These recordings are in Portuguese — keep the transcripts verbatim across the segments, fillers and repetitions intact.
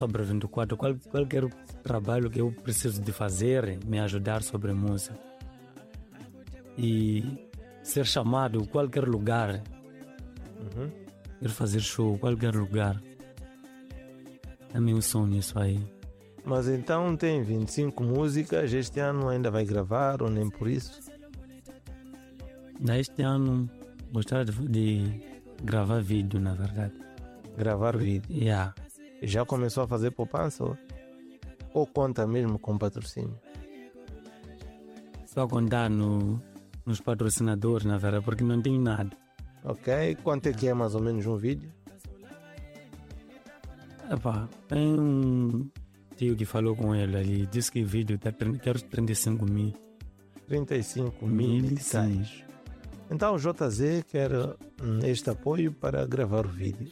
sobre vinte e quatro, qual, qualquer trabalho que eu preciso de fazer, me ajudar sobre música. E ser chamado em qualquer lugar, Uhum. ir fazer show em qualquer lugar. É meu sonho isso aí. Mas então tem vinte e cinco músicas, este ano ainda vai gravar ou nem por isso? Este ano gostaria de, de gravar vídeo, na verdade. Gravar vídeo. Yeah. Já começou a fazer poupança? Ou, ou conta mesmo com patrocínio? Só contar no, nos patrocinadores, na verdade, porque não tenho nada. Ok, quanto é que é mais ou menos um vídeo? Epá, tem um tio que falou com ele ali, disse que o vídeo tá, quer trinta e cinco mil. trinta e cinco mil meticais. Então o J Z quer hum, este apoio para gravar o vídeo.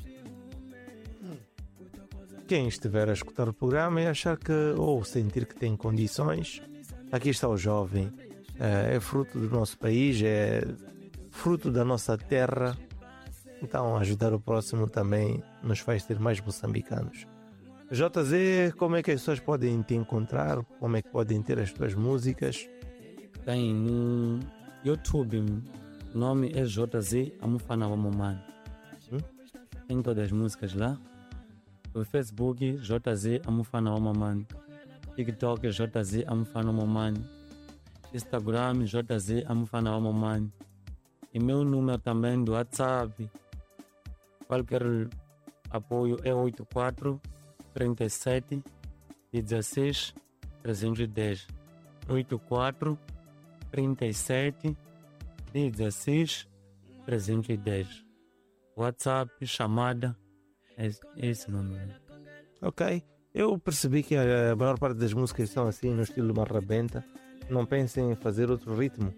Quem estiver a escutar o programa e achar que, ou sentir que tem condições, aqui está o jovem. É, é fruto do nosso país, é fruto da nossa terra. Então ajudar o próximo também nos faz ter mais moçambicanos. J Z, como é que as pessoas podem te encontrar? Como é que podem ter as tuas músicas? Tem no YouTube, o nome é J Z Amufana Wamoman. Hum? Tem todas as músicas lá. No Facebook, J Z Amufana Wamoman. TikTok, J Z Amufana Wamoman. Instagram, J Z Amufana Wamoman. E meu número também do WhatsApp. Qualquer apoio é oito quatro, trinta e sete, dezesseis, trezentos e dez. oito quatro, trinta e sete, dezesseis, trezentos e dez. WhatsApp, chamada, é esse número. Ok, eu percebi que a maior parte das músicas são assim no estilo marrabenta. Não pensem em fazer outro ritmo.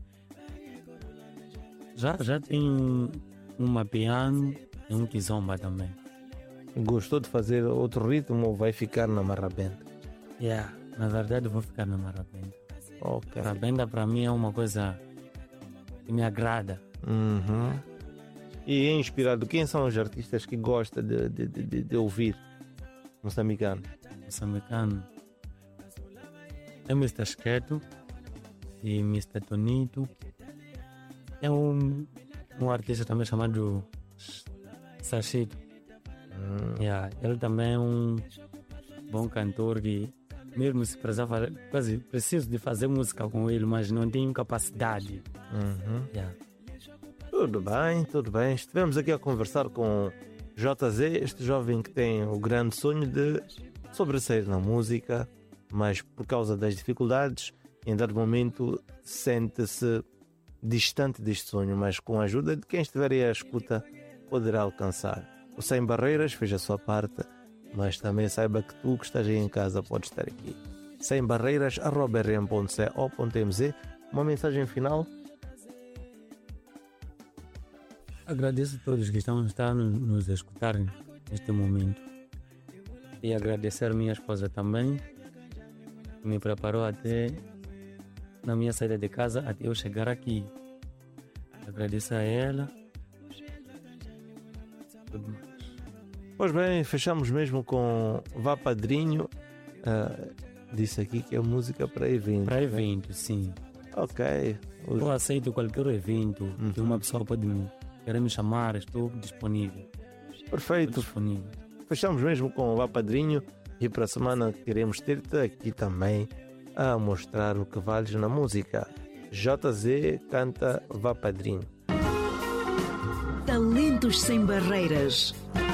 Já, já tem uma piano e um kizomba também. Gostou de fazer outro ritmo ou vai ficar na marrabenta? Yeah, na verdade vou ficar na marrabenta. Ok. Marrabenta para mim é uma coisa que me agrada. Uhum. E é inspirado, quem são os artistas que gosta de, de, de, de ouvir moçambicano? Moçambicano é mister Esqueto e mister Tonito. É um, um artista também chamado Sachito. Hum. Yeah, ele também é um bom cantor que mesmo se precisava, quase preciso de fazer música com ele, mas não tenho capacidade. Uhum. Yeah. Tudo bem, tudo bem. Estivemos aqui a conversar com J Z, este jovem que tem o grande sonho de sobressair na música, mas por causa das dificuldades, em dado momento sente-se distante deste sonho, mas com a ajuda de quem estiver aí à escuta poderá alcançar. O Sem Barreiras fez a sua parte, mas também saiba que tu que estás aí em casa podes estar aqui. Sem Barreiras, arroba r m ponto co ponto m z. Uma mensagem final? Agradeço a todos que estão a nos escutar neste momento. E agradecer a minha esposa também, que me preparou até na minha saída de casa até eu chegar aqui. Agradeço a ela. Tudo mais. Pois bem, fechamos mesmo com Vá Padrinho. Uh, disse aqui que é música para evento. Para evento, sim. Ok. Eu aceito qualquer evento Uhum. que uma pessoa pode me, querer me chamar, estou disponível. Perfeito. Estou disponível. Fechamos mesmo com Vá Padrinho e para a semana queremos ter-te aqui também a mostrar o que vales na música. J Z canta Vá Padrinho. Talentos Sem Barreiras.